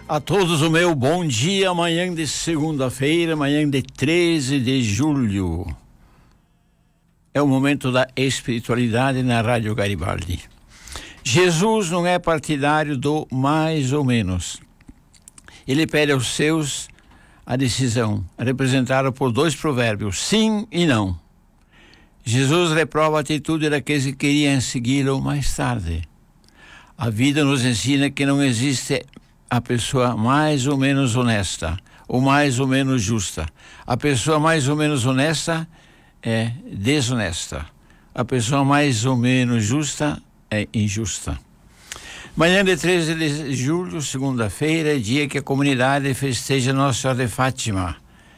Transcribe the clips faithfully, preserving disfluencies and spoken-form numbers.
A todos o meu bom dia, manhã de segunda-feira, manhã de treze de julho. É o momento da espiritualidade na Rádio Garibaldi. Jesus não é partidário do mais ou menos. Ele pede aos seus a decisão, representada por dois provérbios, sim e não. Jesus reprova a atitude daqueles que queriam segui-lo mais tarde. A vida nos ensina que não existe a pessoa mais ou menos honesta, ou mais ou menos justa. A pessoa mais ou menos honesta é desonesta. A pessoa mais ou menos justa é injusta. Manhã de treze de julho, segunda-feira, é dia que a comunidade festeja Nossa Senhora de Fátima.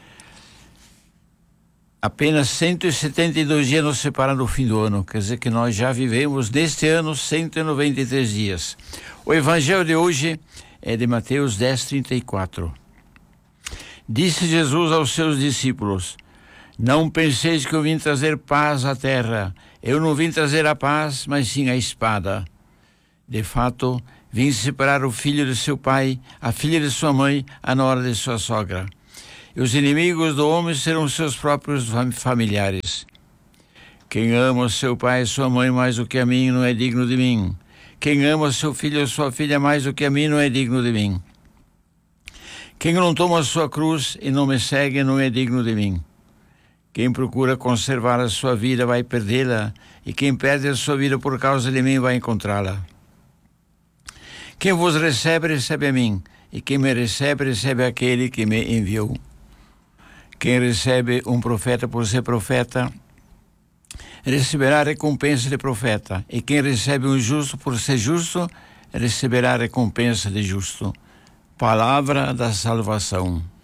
Apenas cento e setenta e dois dias nos separam do fim do ano, quer dizer que nós já vivemos neste ano cento e noventa e três dias. O evangelho de hoje é de Mateus dez, trinta e quatro. Disse Jesus aos seus discípulos: não penseis que eu vim trazer paz à terra. Eu não vim trazer a paz, mas sim a espada. De fato, vim separar o filho de seu pai, a filha de sua mãe, a nora de sua sogra. E os inimigos do homem serão seus próprios familiares. Quem ama seu pai e sua mãe mais do que a mim não é digno de mim. Quem ama seu filho ou sua filha mais do que a mim não é digno de mim. Quem não toma a sua cruz e não me segue não é digno de mim. Quem procura conservar a sua vida vai perdê-la, e quem perde a sua vida por causa de mim vai encontrá-la. Quem vos recebe, recebe a mim, e quem me recebe, recebe aquele que me enviou. Quem recebe um profeta por ser profeta, receberá a recompensa de profeta, e quem recebe um justo por ser justo, receberá a recompensa de justo. Palavra da salvação.